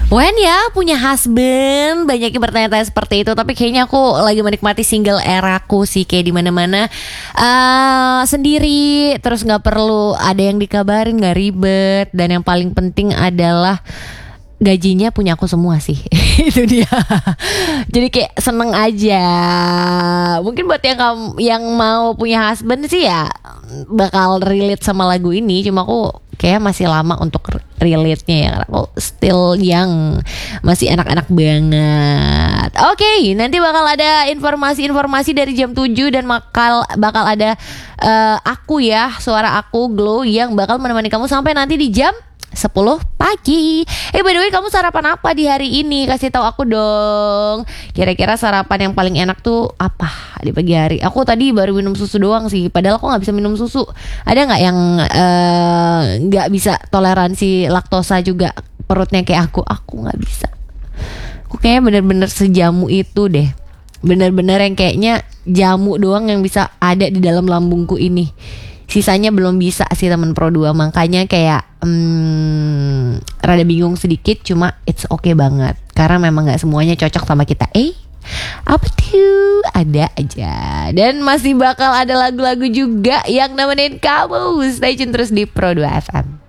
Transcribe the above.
Wen ya punya husband, banyak yang bertanya-tanya seperti itu. Tapi kayaknya aku lagi menikmati single eraku sih, kayak di mana-mana sendiri, terus nggak perlu ada yang dikabarin, nggak ribet, dan yang paling penting adalah gajinya punya aku semua sih. Itu dia. Jadi kayak seneng aja. Mungkin buat yang mau punya husband sih ya bakal relate sama lagu ini. Cuma aku kayak masih lama untuk relate-nya ya, karena aku still young, masih anak-anak banget. Oke, nanti bakal ada informasi-informasi dari jam 7 dan bakal ada aku ya, suara aku Glow yang bakal menemani kamu sampai nanti di jam 10 pagi. By the way, kamu sarapan apa di hari ini? Kasih tahu aku dong. Kira-kira sarapan yang paling enak tuh apa di pagi hari? Aku tadi baru minum susu doang sih. Padahal aku nggak bisa minum susu. Ada nggak yang nggak bisa toleransi laktosa juga perutnya kayak aku? Aku nggak bisa. Aku kayaknya bener-bener sejamu itu deh. Bener-bener yang kayaknya jamu doang yang bisa ada di dalam lambungku ini. Sisanya belum bisa sih teman Pro 2. Makanya kayak rada bingung sedikit. Cuma it's okay banget, karena memang gak semuanya cocok sama kita. Apa tuh? Ada aja. Dan masih bakal ada lagu-lagu juga yang nemenin kamu. Stay tune terus di Pro 2 FM.